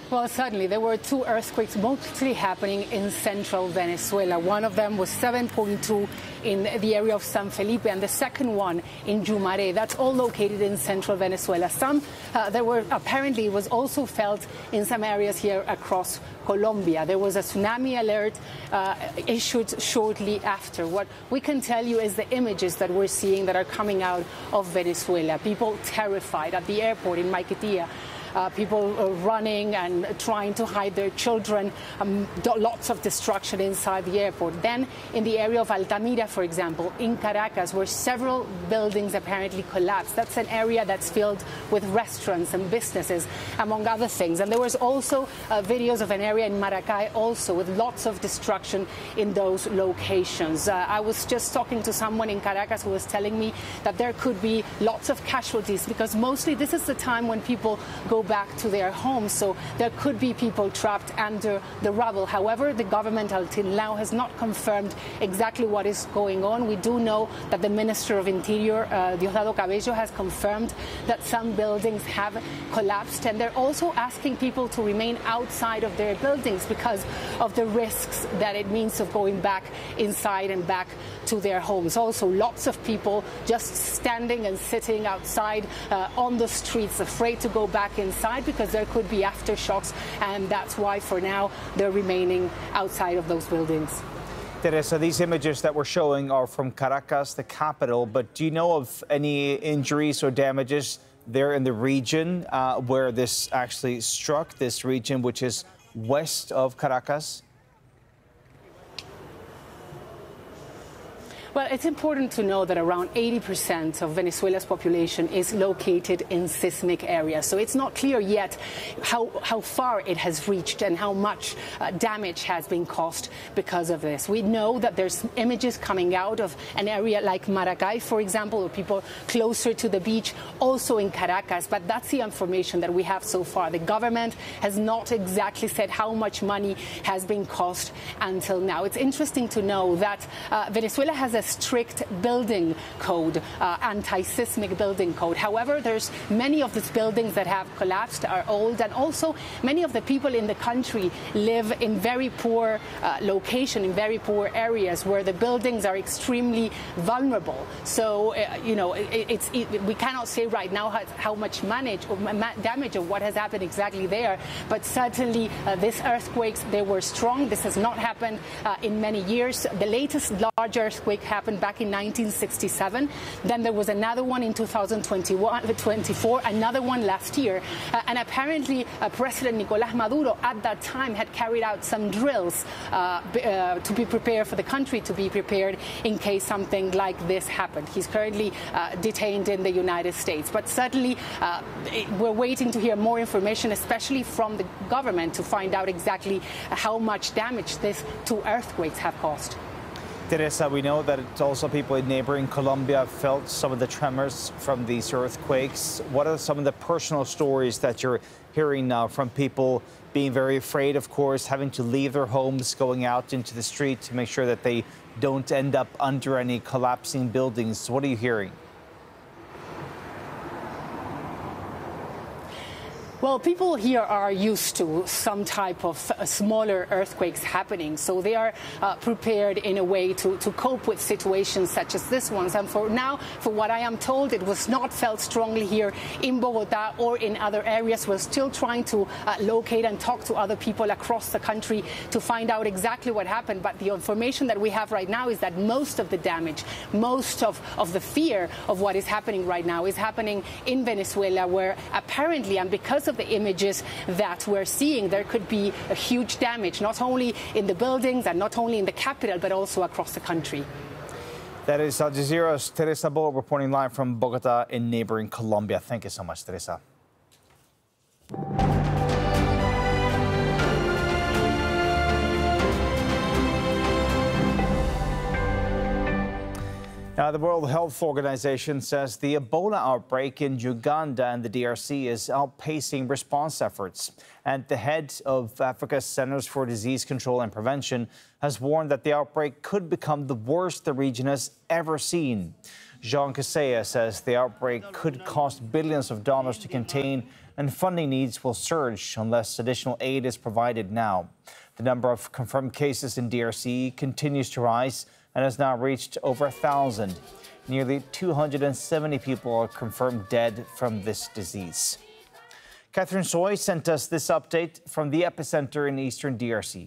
Well, certainly there were two earthquakes mostly happening in central Venezuela. One of them was 7.2 in the area of San Felipe, and the second one in Yumare. That's all located in central Venezuela. Apparently it was also felt in some areas here across Colombia. There was a tsunami alert issued shortly after. What we can tell you is the images that we're seeing that are coming out of Venezuela. People terrified at the airport in Maiquetía. People running and trying to hide their children, lots of destruction inside the airport. Then in the area of Altamira, for example, in Caracas, where several buildings apparently collapsed. That's an area that's filled with restaurants and businesses, among other things. And there was also videos of an area in Maracay also with lots of destruction in those locations. I was just talking to someone in Caracas who was telling me that there could be lots of casualties because mostly this is the time when people go back to their homes, so there could be people trapped under the rubble. However, the government until now has not confirmed exactly what is going on. We do know that the Minister of Interior, Diosdado Cabello, has confirmed that some buildings have collapsed, and they're also asking people to remain outside of their buildings because of the risks that it means of going back inside and back to their homes. Also, lots of people just standing and sitting outside on the streets, afraid to go back inside because there could be aftershocks, and that's why for now they're remaining outside of those buildings. Teresa, these images that we're showing are from Caracas, the capital, but do you know of any injuries or damages there in the region where this actually struck, this region which is west of Caracas? Well, it's important to know that around 80% of Venezuela's population is located in seismic areas. So it's not clear yet how far it has reached and how much damage has been caused because of this. We know that there's images coming out of an area like Maracay, for example, or people closer to the beach, also in Caracas. But that's the information that we have so far. The government has not exactly said how much money has been cost until now. It's interesting to know that Venezuela has a strict building code, anti-seismic building code. However, there's many of these buildings that have collapsed are old, and also many of the people in the country live in very poor location, in very poor areas where the buildings are extremely vulnerable. So, we cannot say right now how much damage or what has happened exactly there, but certainly these earthquakes, they were strong. This has not happened in many years. The latest large earthquake happened back in 1967. Then there was another one in 2024, another one last year. And apparently, President Nicolás Maduro at that time had carried out some drills to be prepared for the country, to be prepared in case something like this happened. He's currently detained in the United States. But certainly, we're waiting to hear more information, especially from the government, to find out exactly how much damage these two earthquakes have caused. Teresa, we know that it's also people in neighboring Colombia felt some of the tremors from these earthquakes. What are some of the personal stories that you're hearing now from people being very afraid, of course, having to leave their homes, going out into the street to make sure that they don't end up under any collapsing buildings? What are you hearing? Well, people here are used to some type of smaller earthquakes happening, so they are prepared in a way to cope with situations such as this one. And for now, for what I am told, it was not felt strongly here in Bogota or in other areas. We're still trying to locate and talk to other people across the country to find out exactly what happened. But the information that we have right now is that most of the damage, most of the fear of what is happening right now is happening in Venezuela, where apparently, and because of the images that we're seeing, there could be a huge damage, not only in the buildings and not only in the capital, but also across the country. That is Al Jazeera's Teresa Bo reporting live from Bogota in neighboring Colombia. Thank you so much, Teresa. Now, the World Health Organization says the Ebola outbreak in Uganda and the DRC is outpacing response efforts. And the head of Africa's Centers for Disease Control and Prevention has warned that the outbreak could become the worst the region has ever seen. Jean Kaseya says the outbreak could cost billions of dollars to contain and funding needs will surge unless additional aid is provided now. The number of confirmed cases in DRC continues to rise and has now reached over 1,000. Nearly 270 people are confirmed dead from this disease. Catherine Soy sent us this update from the epicenter in eastern DRC.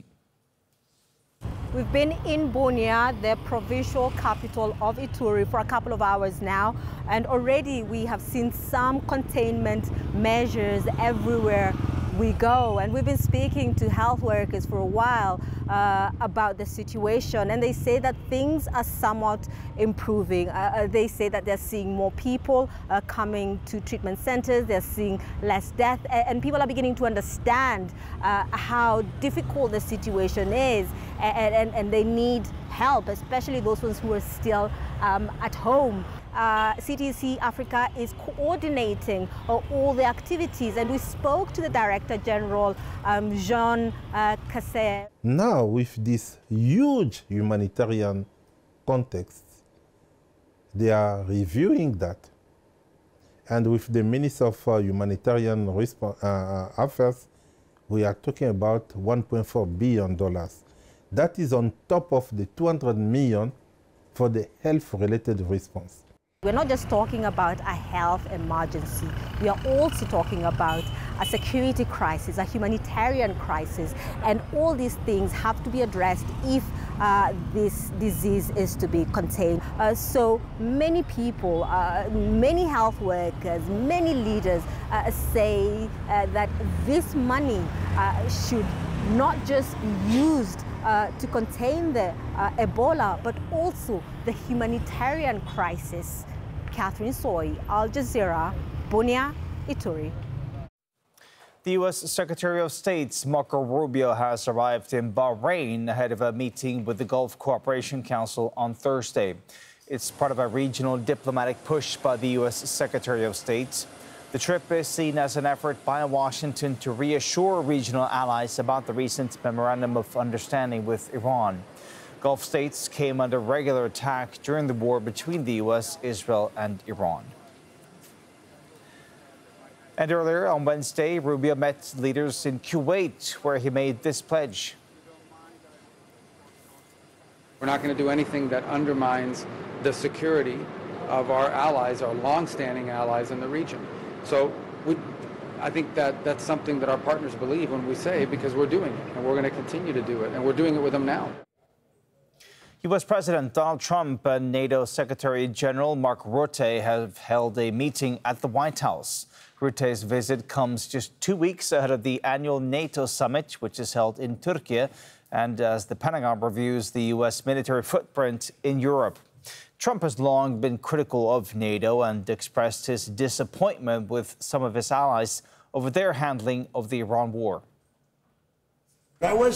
We've been in Bunia, the provincial capital of Ituri, for a couple of hours now, and already we have seen some containment measures everywhere we go. And we've been speaking to health workers for a while about the situation, and they say that things are somewhat improving. They say that they're seeing more people coming to treatment centers, they're seeing less death, and people are beginning to understand how difficult the situation is, and they need help, especially those ones who are still at home. CDC Africa is coordinating all the activities, and we spoke to the Director General, Jean Cassé. Now, with this huge humanitarian context, they are reviewing that. And with the Minister of Humanitarian Affairs, we are talking about $1.4 billion. That is on top of the $200 million for the health-related response. We're not just talking about a health emergency. We are also talking about a security crisis, a humanitarian crisis, and all these things have to be addressed if this disease is to be contained. So many people, many health workers, many leaders say that this money should not just be used to contain the Ebola, but also the humanitarian crisis. Catherine Soy, Al Jazeera, Bunia, Ituri. The U.S. Secretary of State Marco Rubio has arrived in Bahrain ahead of a meeting with the Gulf Cooperation Council on Thursday. It's part of a regional diplomatic push by the U.S. Secretary of State. The trip is seen as an effort by Washington to reassure regional allies about the recent memorandum of understanding with Iran. Gulf states came under regular attack during the war between the U.S., Israel, and Iran. And earlier on Wednesday, Rubio met leaders in Kuwait, where he made this pledge. We're not going to do anything that undermines the security of our allies, our long-standing allies in the region. So I think that's something that our partners believe when we say, because we're doing it, and we're going to continue to do it, and we're doing it with them now. U.S. President Donald Trump and NATO Secretary General Mark Rutte have held a meeting at the White House. Rutte's visit comes just 2 weeks ahead of the annual NATO summit, which is held in Turkey, and as the Pentagon reviews the U.S. military footprint in Europe. Trump has long been critical of NATO and expressed his disappointment with some of his allies over their handling of the Iran war. I was